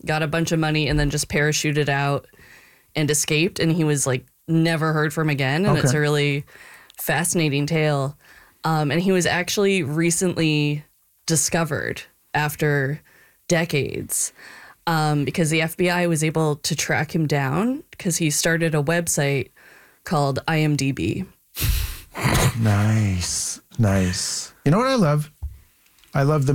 got a bunch of money, and then just parachuted out and escaped. And he was like never heard from again. And it's a really fascinating tale. And he was actually recently discovered after decades because the FBI was able to track him down because he started a website called IMDb. Nice. You know what I love? I love the